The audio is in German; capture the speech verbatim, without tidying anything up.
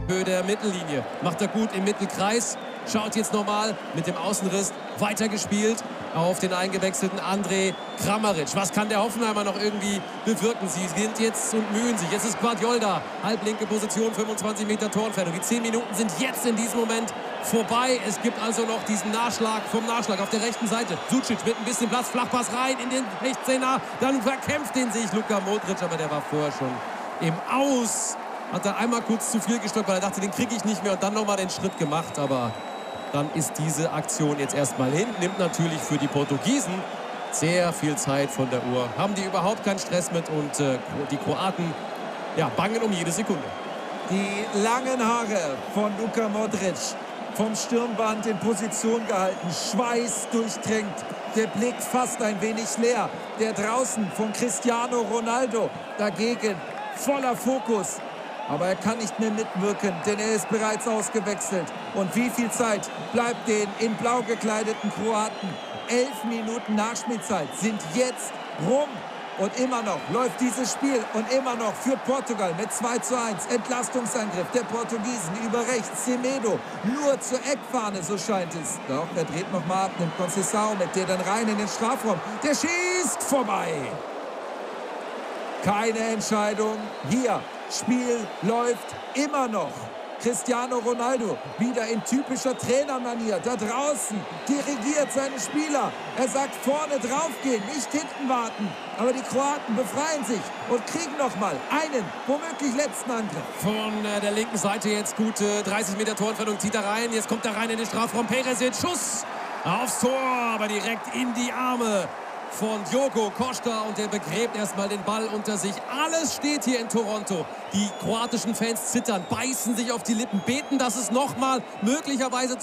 Höhe der Mittellinie. Macht er gut im Mittelkreis. Schaut jetzt nochmal mit dem Außenriss weitergespielt auf den eingewechselten André Kramaric. Was kann der Hoffenheimer noch irgendwie bewirken? Sie sind jetzt und mühen sich. Jetzt ist Guardiola da. Halblinke Position, fünfundzwanzig Meter Torentfernung. Die zehn Minuten sind jetzt in diesem Moment vorbei. Es gibt also noch diesen Nachschlag vom Nachschlag auf der rechten Seite. Sucic mit ein bisschen Platz, Flachpass rein in den sechzehner. Dann verkämpft den sich Luka Modric, aber der war vorher schon im Aus. Hat er einmal kurz zu viel gestoppt, weil er dachte, den kriege ich nicht mehr, und dann nochmal den Schritt gemacht. Aber dann ist diese Aktion jetzt erstmal hin. Nimmt natürlich für die Portugiesen sehr viel Zeit von der Uhr. Haben die überhaupt keinen Stress mit, und äh, die Kroaten ja, bangen um jede Sekunde. Die langen Haare von Luka Modric, vom Stirnband in Position gehalten, Schweiß durchtränkt, der Blick fast ein wenig leer. Der draußen von Cristiano Ronaldo dagegen voller Fokus. Aber er kann nicht mehr mitwirken, denn er ist bereits ausgewechselt. Und wie viel Zeit bleibt den in blau gekleideten Kroaten? Elf Minuten Nachspielzeit sind jetzt rum. Und immer noch läuft dieses Spiel, und immer noch führt Portugal mit zwei zu eins. Entlastungsangriff der Portugiesen über rechts. Semedo nur zur Eckfahne, so scheint es. Doch, er dreht nochmal ab, nimmt Conceição mit, der dann rein in den Strafraum. Der schießt vorbei. Keine Entscheidung. Hier, Spiel läuft immer noch. Cristiano Ronaldo wieder in typischer Trainermanier da draußen, dirigiert seine Spieler. Er sagt, vorne drauf gehen, nicht hinten warten. Aber die Kroaten befreien sich und kriegen nochmal einen, womöglich letzten Angriff. Von äh, der linken Seite jetzt gute dreißig Meter Torentfernung, zieht er rein. Jetzt kommt er rein in den Strafraum. Perisic, Schuss aufs Tor, aber direkt in die Arme von Diogo Costa, und der begräbt erstmal den Ball unter sich. Alles steht hier in Toronto. Die kroatischen Fans zittern, beißen sich auf die Lippen, beten, dass es nochmal möglicherweise